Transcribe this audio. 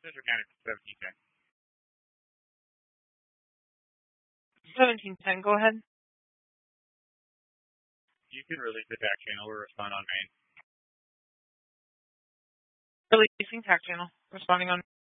This is Organic 1710. 1710, go ahead. You can release the TAC channel or respond on main. Releasing TAC channel. Responding on